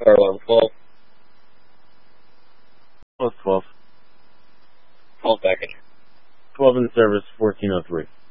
Car alarm 12. Plus 12. Call package. 12 in service, 1403.